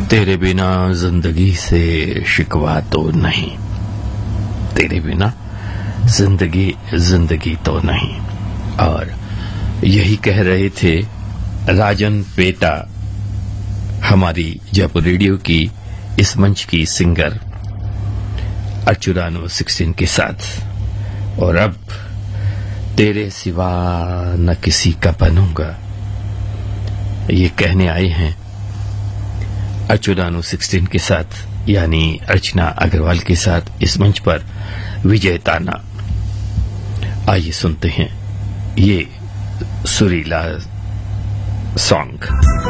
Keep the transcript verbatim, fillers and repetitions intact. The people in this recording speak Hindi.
तेरे बिना जिंदगी से शिकवा तो नहीं, तेरे बिना जिंदगी जिंदगी तो नहीं। और यही कह रहे थे राजन पेटा, हमारी जयपुर रेडियो की इस मंच की सिंगर अर्चुरानो सिक्सटीन के साथ। और अब तेरे सिवा न किसी का बनूंगा, ये कहने आए हैं अर्चुरानो सिक्सटीन के साथ, यानी अर्चना अग्रवाल के साथ इस मंच पर विजय ताना। आइए सुनते हैं ये सुरीला सॉन्ग।